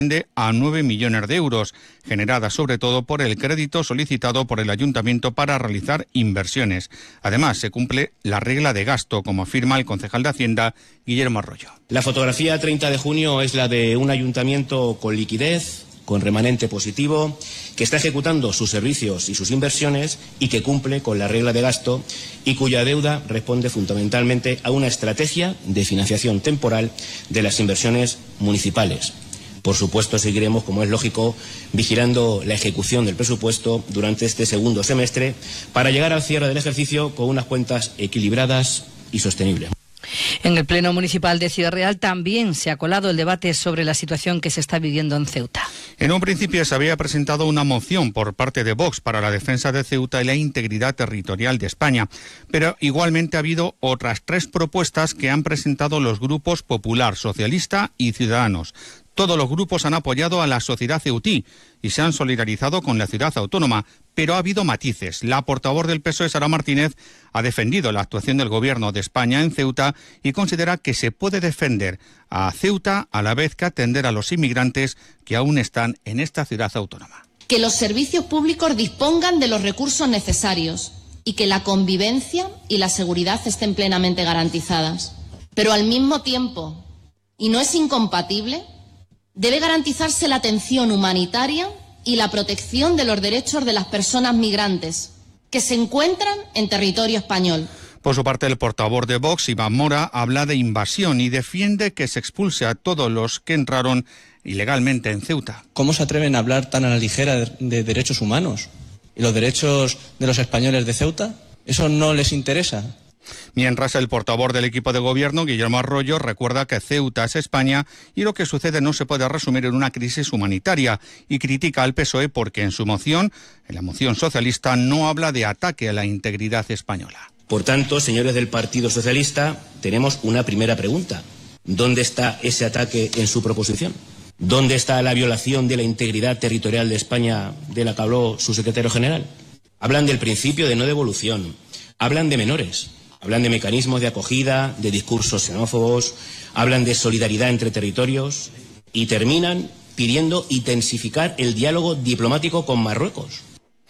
a 9 millones de euros, generada sobre todo por el crédito solicitado por el Ayuntamiento para realizar inversiones. Además, se cumple la regla de gasto, como afirma el concejal de Hacienda, Guillermo Arroyo. La fotografía 30 de junio es la de un ayuntamiento con liquidez, con remanente positivo, que está ejecutando sus servicios y sus inversiones y que cumple con la regla de gasto y cuya deuda responde fundamentalmente a una estrategia de financiación temporal de las inversiones municipales. Por supuesto, seguiremos, como es lógico, vigilando la ejecución del presupuesto durante este segundo semestre para llegar al cierre del ejercicio con unas cuentas equilibradas y sostenibles. En el Pleno Municipal de Ciudad Real también se ha colado el debate sobre la situación que se está viviendo en Ceuta. En un principio se había presentado una moción por parte de Vox para la defensa de Ceuta y la integridad territorial de España, pero igualmente ha habido otras 3 propuestas que han presentado los grupos Popular, Socialista y Ciudadanos. Todos los grupos han apoyado a la sociedad ceutí y se han solidarizado con la ciudad autónoma, pero ha habido matices. La portavoz del PSOE, Sara Martínez, ha defendido la actuación del Gobierno de España en Ceuta y considera que se puede defender a Ceuta a la vez que atender a los inmigrantes que aún están en esta ciudad autónoma. Que los servicios públicos dispongan de los recursos necesarios y que la convivencia y la seguridad estén plenamente garantizadas. Pero al mismo tiempo, y no es incompatible, debe garantizarse la atención humanitaria y la protección de los derechos de las personas migrantes que se encuentran en territorio español. Por su parte, el portavoz de Vox, Iván Mora, habla de invasión y defiende que se expulse a todos los que entraron ilegalmente en Ceuta. ¿Cómo se atreven a hablar tan a la ligera de derechos humanos? ¿Y los derechos de los españoles de Ceuta? ¿Eso no les interesa? Mientras, el portavoz del equipo de gobierno, Guillermo Arroyo, recuerda que Ceuta es España y lo que sucede no se puede resumir en una crisis humanitaria y critica al PSOE porque en su moción, en la moción socialista, no habla de ataque a la integridad española. Por tanto, señores del Partido Socialista, tenemos una primera pregunta. ¿Dónde está ese ataque en su proposición? ¿Dónde está la violación de la integridad territorial de España de la que habló su secretario general? Hablan del principio de no devolución, hablan de menores. Hablan de mecanismos de acogida, de discursos xenófobos, hablan de solidaridad entre territorios y terminan pidiendo intensificar el diálogo diplomático con Marruecos.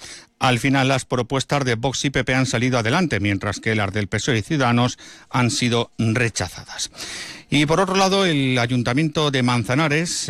Al final, las propuestas de Vox y PP han salido adelante, mientras que las del PSOE y Ciudadanos han sido rechazadas. Y por otro lado, el Ayuntamiento de Manzanares,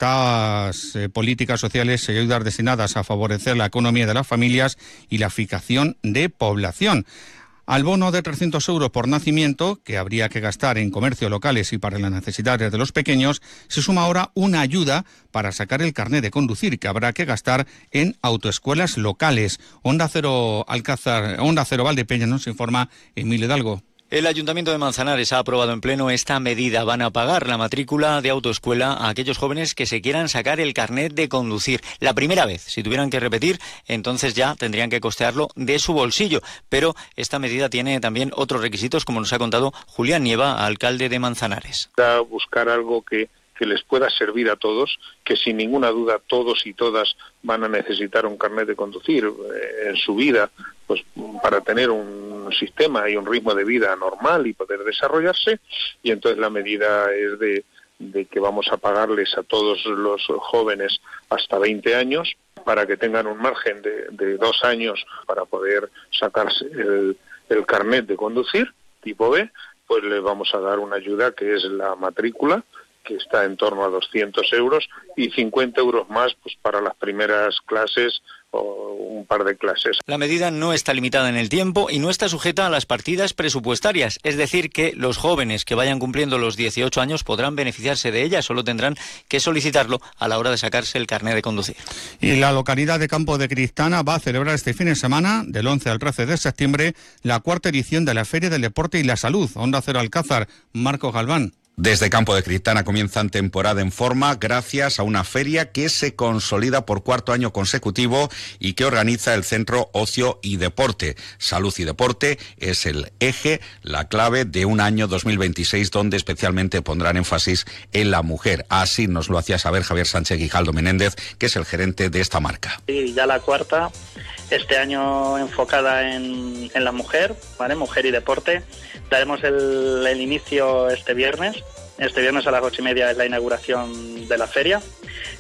estas políticas sociales y ayudas destinadas a favorecer la economía de las familias y la fijación de población. Al bono de 300 euros por nacimiento, que habría que gastar en comercios locales y para las necesidades de los pequeños, se suma ahora una ayuda para sacar el carnet de conducir, que habrá que gastar en autoescuelas locales. Onda Cero Valdepeñas, nos informa Emilio Hidalgo. El Ayuntamiento de Manzanares ha aprobado en pleno esta medida. Van a pagar la matrícula de autoescuela a aquellos jóvenes que se quieran sacar el carnet de conducir. La primera vez, si tuvieran que repetir, entonces ya tendrían que costearlo de su bolsillo. Pero esta medida tiene también otros requisitos, como nos ha contado Julián Nieva, alcalde de Manzanares. Buscar algo que les pueda servir a todos, que sin ninguna duda todos y todas van a necesitar un carnet de conducir en su vida, pues para tener un sistema y un ritmo de vida normal y poder desarrollarse, y entonces la medida es de que vamos a pagarles a todos los jóvenes hasta 20 años para que tengan un margen de 2 años para poder sacarse el carnet de conducir tipo B. Pues les vamos a dar una ayuda que es la matrícula, que está en torno a 200 euros y 50 euros más pues para las primeras clases o un par de clases. La medida no está limitada en el tiempo y no está sujeta a las partidas presupuestarias, es decir, que los jóvenes que vayan cumpliendo los 18 años podrán beneficiarse de ella, solo tendrán que solicitarlo a la hora de sacarse el carnet de conducir. Y la localidad de Campo de Cristana va a celebrar este fin de semana, del 11 al 13 de septiembre, la 4ª edición de la Feria del Deporte y la Salud. Onda Cero Alcázar, Marco Galván. Desde Campo de Cristana comienzan temporada en forma gracias a una feria que se consolida por 4º año consecutivo y que organiza el Centro Ocio y Deporte. Salud y Deporte es el eje, la clave de un año 2026 donde especialmente pondrán énfasis en la mujer. Así nos lo hacía saber Javier Sánchez Guijaldo Menéndez, que es el gerente de esta marca. Y ya la 4ª, este año enfocada en la mujer, ¿vale? Mujer y deporte. Daremos el inicio este viernes Este viernes a las 8:30 es la inauguración de la feria.